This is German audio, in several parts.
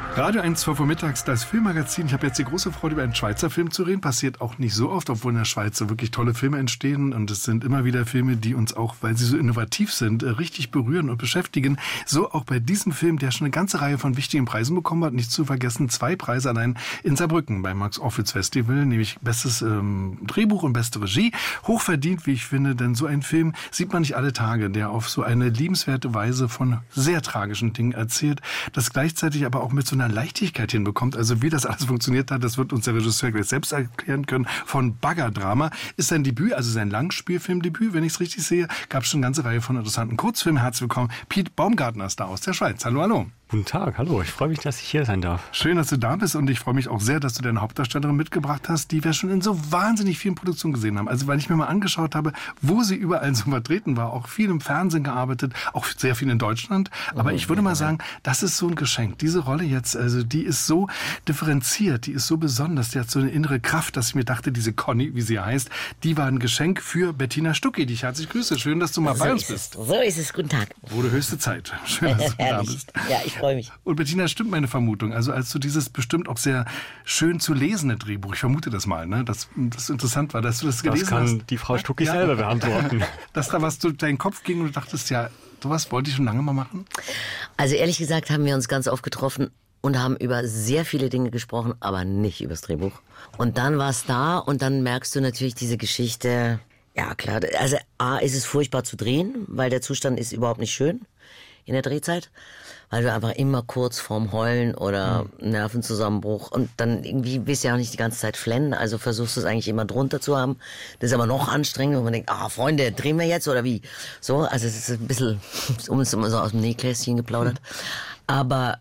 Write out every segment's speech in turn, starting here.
Radio 1, 12 Uhr mittags, das Filmmagazin. Ich habe jetzt die große Freude, über einen Schweizer Film zu reden. Passiert auch nicht so oft, obwohl in der Schweiz so wirklich tolle Filme entstehen. Und es sind immer wieder Filme, die uns auch, weil sie so innovativ sind, richtig berühren und beschäftigen. So auch bei diesem Film, der schon eine ganze Reihe von wichtigen Preisen bekommen hat. Nicht zu vergessen, 2 Preise allein in Saarbrücken beim Max-Ophüls Festival, nämlich bestes Drehbuch und beste Regie. Hochverdient, wie ich finde, denn so ein Film sieht man nicht alle Tage, der auf so eine liebenswerte Weise von sehr tragischen Dingen erzählt, das gleichzeitig aber auch mit so einer Leichtigkeit hinbekommt. Also wie das alles funktioniert hat, das wird uns der Regisseur gleich selbst erklären können. Von Baggerdrama ist sein Debüt, also sein Langspielfilmdebüt, wenn ich es richtig sehe. Gab es schon eine ganze Reihe von interessanten Kurzfilmen. Herzlich willkommen. Piet Baumgartner ist da aus der Schweiz. Hallo, hallo. Guten Tag, hallo. Ich freue mich, dass ich hier sein darf. Schön, dass du da bist und ich freue mich auch sehr, dass du deine Hauptdarstellerin mitgebracht hast, die wir schon in so wahnsinnig vielen Produktionen gesehen haben. Also weil ich mir mal angeschaut habe, wo sie überall so vertreten war, auch viel im Fernsehen gearbeitet, auch sehr viel in Deutschland. Aber ich würde mal sagen, das ist so ein Geschenk. Diese Rolle jetzt, also die ist so differenziert, die ist so besonders, die hat so eine innere Kraft, dass ich mir dachte, diese Conny, wie sie heißt, die war ein Geschenk für Bettina Stucki, die ich herzlich grüße. Schön, dass du mal bei uns bist. So ist es. Guten Tag. Wurde höchste Zeit. Schön, dass du da bist. Ja, ich freue mich. Und Bettina, stimmt meine Vermutung. Also als du dieses bestimmt auch sehr schön zu lesende Drehbuch, ich vermute das mal, ne, das interessant war, dass du das gelesen hast. Das kann die Frau Stucki selber beantworten. Dass da was durch deinen Kopf ging und du dachtest, ja, sowas wollte ich schon lange mal machen? Also ehrlich gesagt haben wir uns ganz oft getroffen und haben über sehr viele Dinge gesprochen, aber nicht über das Drehbuch. Und dann war es da und dann merkst du natürlich diese Geschichte. Ja klar, also A, ist es furchtbar zu drehen, weil der Zustand ist überhaupt nicht schön in der Drehzeit, weil du einfach immer kurz vorm Heulen oder Nervenzusammenbruch und dann irgendwie willst du ja auch nicht die ganze Zeit flennen, also versuchst du es eigentlich immer drunter zu haben. Das ist aber noch anstrengend, wo man denkt, Freunde, drehen wir jetzt oder wie? So, also es ist ein bisschen, immer so aus dem Nähkästchen geplaudert. Aber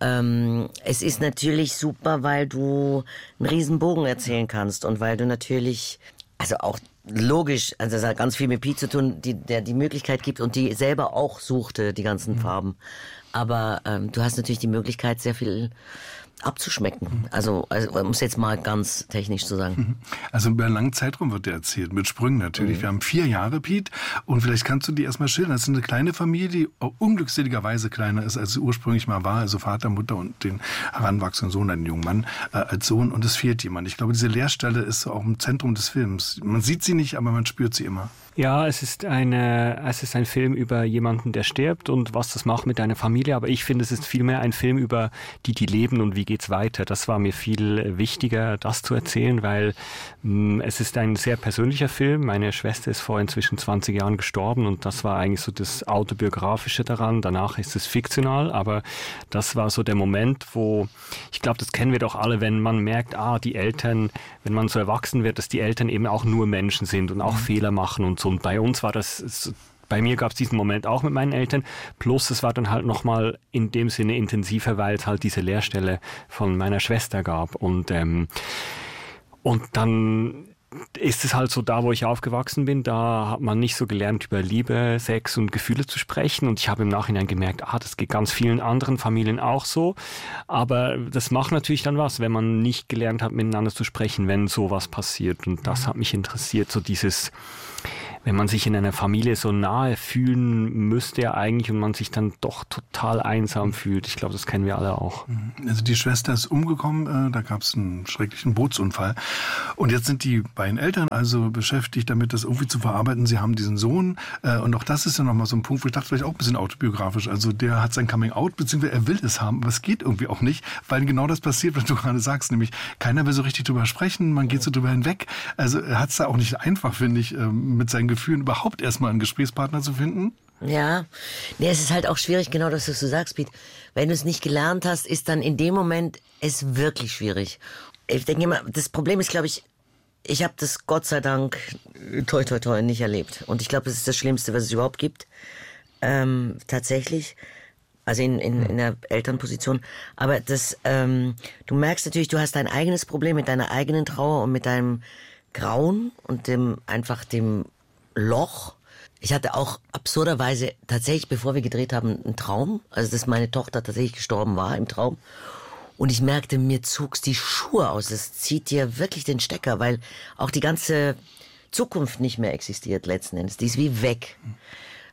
es ist natürlich super, weil du einen riesen Bogen erzählen kannst und weil du natürlich, also auch logisch, also das hat ganz viel mit Piet zu tun, der die Möglichkeit gibt und die selber auch suchte, die ganzen Farben. Aber du hast natürlich die Möglichkeit, sehr viel abzuschmecken. Also um es jetzt mal ganz technisch zu sagen. Also über einen langen Zeitraum wird der erzählt, mit Sprüngen natürlich. Wir haben 4 Jahre, Piet, und vielleicht kannst du die erstmal schildern. Das ist eine kleine Familie, die unglückseligerweise kleiner ist, als sie ursprünglich mal war. Also Vater, Mutter und den heranwachsenden Sohn, einen jungen Mann als Sohn. Und es fehlt jemand. Ich glaube, diese Leerstelle ist so auch im Zentrum des Films. Man sieht sie nicht, aber man spürt sie immer. Ja, es ist ein Film über jemanden, der stirbt und was das macht mit deiner Familie. Aber ich finde, es ist vielmehr ein Film über die leben und wie geht's weiter. Das war mir viel wichtiger, das zu erzählen, weil es ist ein sehr persönlicher Film. Meine Schwester ist vor inzwischen 20 Jahren gestorben und das war eigentlich so das Autobiografische daran. Danach ist es fiktional, aber das war so der Moment, wo, ich glaube, das kennen wir doch alle, wenn man merkt, die Eltern, wenn man so erwachsen wird, dass die Eltern eben auch nur Menschen sind und auch Fehler machen und so. Und bei uns war das, bei mir gab es diesen Moment auch mit meinen Eltern, plus es war dann halt nochmal in dem Sinne intensiver, weil es halt diese Leerstelle von meiner Schwester gab. Und dann ist es halt so, da wo ich aufgewachsen bin, da hat man nicht so gelernt, über Liebe, Sex und Gefühle zu sprechen. Und ich habe im Nachhinein gemerkt, das geht ganz vielen anderen Familien auch so. Aber das macht natürlich dann was, wenn man nicht gelernt hat, miteinander zu sprechen, wenn sowas passiert. Und das hat mich interessiert, so dieses, wenn man sich in einer Familie so nahe fühlen müsste ja eigentlich und man sich dann doch total einsam fühlt. Ich glaube, das kennen wir alle auch. Also die Schwester ist umgekommen, da gab es einen schrecklichen Bootsunfall. Und jetzt sind die beiden Eltern also beschäftigt damit, das irgendwie zu verarbeiten. Sie haben diesen Sohn und auch das ist ja nochmal so ein Punkt, wo ich dachte, vielleicht auch ein bisschen autobiografisch. Also der hat sein Coming-out, beziehungsweise er will es haben, aber es geht irgendwie auch nicht, weil genau das passiert, was du gerade sagst, nämlich keiner will so richtig drüber sprechen, man geht so drüber hinweg. Also er hat es da auch nicht einfach, finde ich, mit seinen Gefühlen überhaupt erstmal einen Gesprächspartner zu finden? Ja, es ist halt auch schwierig, genau das, was du sagst, Piet. Wenn du es nicht gelernt hast, ist dann in dem Moment es wirklich schwierig. Ich denke immer, das Problem ist, glaube ich habe das Gott sei Dank toi toi toi nicht erlebt. Und ich glaube, das ist das Schlimmste, was es überhaupt gibt. Tatsächlich. Also in der Elternposition. Aber das, du merkst natürlich, du hast dein eigenes Problem mit deiner eigenen Trauer und mit deinem Grauen und dem Loch. Ich hatte auch absurderweise tatsächlich, bevor wir gedreht haben, einen Traum. Also, dass meine Tochter tatsächlich gestorben war im Traum. Und ich merkte, mir zog's die Schuhe aus. Es zieht dir wirklich den Stecker, weil auch die ganze Zukunft nicht mehr existiert letzten Endes. Die ist wie weg.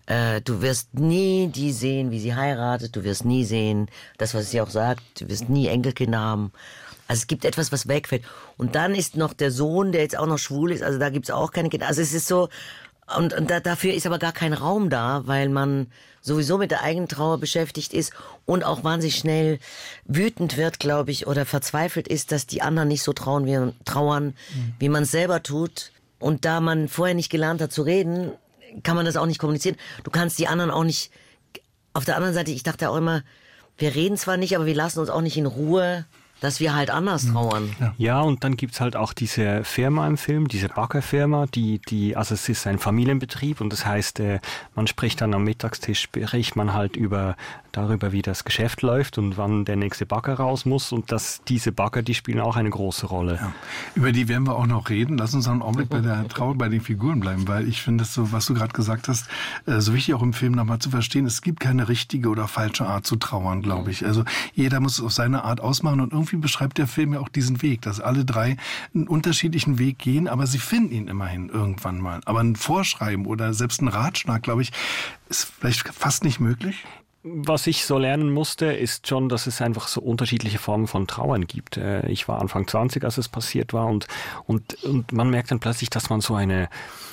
Du wirst nie die sehen, wie sie heiratet. Du wirst nie sehen, das, was sie auch sagt. Du wirst nie Enkelkinder haben. Also es gibt etwas, was wegfällt. Und dann ist noch der Sohn, der jetzt auch noch schwul ist. Also da gibt's auch keine Kinder. Also es ist so... Und dafür ist aber gar kein Raum da, weil man sowieso mit der eigenen Trauer beschäftigt ist und auch wahnsinnig schnell wütend wird, glaube ich, oder verzweifelt ist, dass die anderen nicht so trauern, wie man es selber tut. Und da man vorher nicht gelernt hat zu reden, kann man das auch nicht kommunizieren. Du kannst die anderen auch nicht... Auf der anderen Seite, ich dachte auch immer, wir reden zwar nicht, aber wir lassen uns auch nicht in Ruhe, dass wir halt anders trauern. Ja, und dann gibt's halt auch diese Firma im Film, diese Baggerfirma, also es ist ein Familienbetrieb und das heißt, man spricht dann am Mittagstisch, spricht man halt darüber, wie das Geschäft läuft und wann der nächste Bagger raus muss und diese Bagger, die spielen auch eine große Rolle. Ja. Über die werden wir auch noch reden. Lass uns noch einen Augenblick bei der Trauer, bei den Figuren bleiben, weil ich finde, so, was du gerade gesagt hast, so wichtig auch im Film nochmal zu verstehen, es gibt keine richtige oder falsche Art zu trauern, glaube ich. Also jeder muss es auf seine Art ausmachen und irgendwie beschreibt der Film ja auch diesen Weg, dass alle drei einen unterschiedlichen Weg gehen, aber sie finden ihn immerhin irgendwann mal. Aber ein Vorschreiben oder selbst ein Ratschlag, glaube ich, ist vielleicht fast nicht möglich. Was ich so lernen musste, ist schon, dass es einfach so unterschiedliche Formen von Trauern gibt. Ich war Anfang 20, als es passiert war und man merkt dann plötzlich, dass man so eine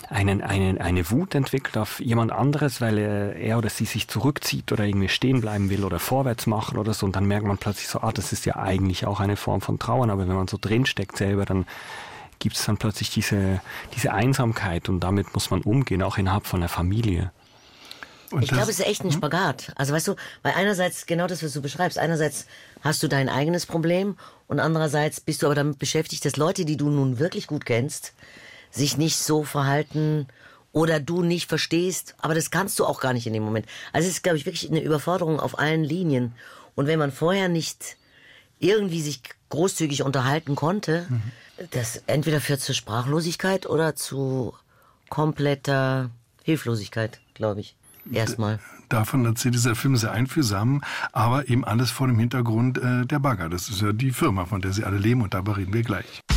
Wut entwickelt auf jemand anderes, weil er oder sie sich zurückzieht oder irgendwie stehen bleiben will oder vorwärts machen oder so und dann merkt man plötzlich so, das ist ja eigentlich auch eine Form von Trauern, aber wenn man so drinsteckt selber, dann gibt es dann plötzlich diese Einsamkeit und damit muss man umgehen, auch innerhalb von der Familie. Ich glaube, es ist echt ein Spagat. Also weißt du, weil einerseits, genau das, was du beschreibst, einerseits hast du dein eigenes Problem und andererseits bist du aber damit beschäftigt, dass Leute, die du nun wirklich gut kennst, sich nicht so verhalten oder du nicht verstehst, aber das kannst du auch gar nicht in dem Moment. Also es ist, glaube ich, wirklich eine Überforderung auf allen Linien. Und wenn man vorher nicht irgendwie sich großzügig unterhalten konnte, das entweder führt zur Sprachlosigkeit oder zu kompletter Hilflosigkeit, glaube ich. Erstmal. Davon erzählt dieser Film sehr einfühlsam, aber eben alles vor dem Hintergrund der Bagger. Das ist ja die Firma, von der sie alle leben und darüber reden wir gleich.